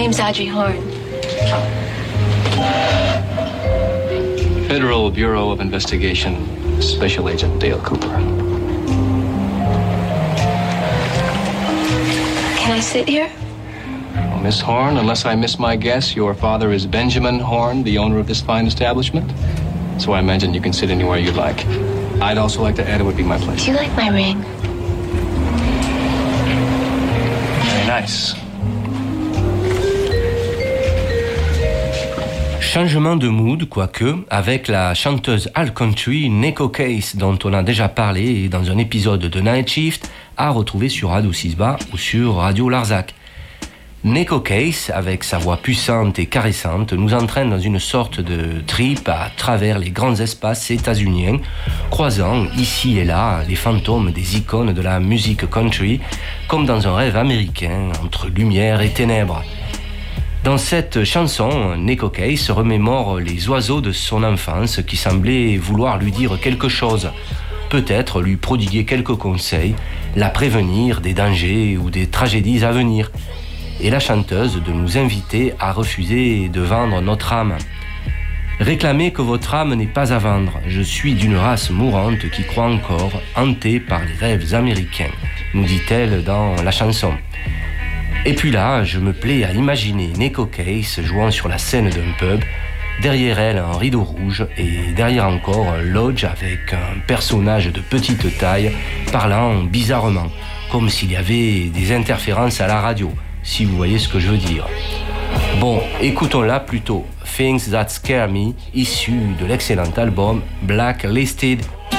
name's Audrey Horn. Federal Bureau of Investigation, Special Agent Dale Cooper. Can I sit here? Well, Miss Horn, unless I miss my guess, your father is Benjamin Horn, the owner of this fine establishment. So I imagine you can sit anywhere you'd like. I'd also like to add it would be my pleasure. Do you like my ring? Very nice. Changement de mood, quoique, avec la chanteuse alt country Neko Case, dont on a déjà parlé dans un épisode de Night Shift, à retrouver sur Radio Sisba ou sur Radio Larzac. Neko Case, avec sa voix puissante et caressante, nous entraîne dans une sorte de trip à travers les grands espaces états-uniens, croisant ici et là les fantômes des icônes de la musique country, comme dans un rêve américain entre lumière et ténèbres. Dans cette chanson, Neko Case remémore les oiseaux de son enfance qui semblaient vouloir lui dire quelque chose, peut-être lui prodiguer quelques conseils, la prévenir des dangers ou des tragédies à venir, et la chanteuse de nous inviter à refuser de vendre notre âme. Réclamez que votre âme n'est pas à vendre, je suis d'une race mourante qui croit encore, hantée par les rêves américains, nous dit-elle dans la chanson. Et puis là, je me plais à imaginer Neko Case jouant sur la scène d'un pub, derrière elle un rideau rouge et derrière encore un lodge avec un personnage de petite taille parlant bizarrement, comme s'il y avait des interférences à la radio, si vous voyez ce que je veux dire. Bon, écoutons-la plutôt, Things That Scare Me, issu de l'excellent album Blacklisted.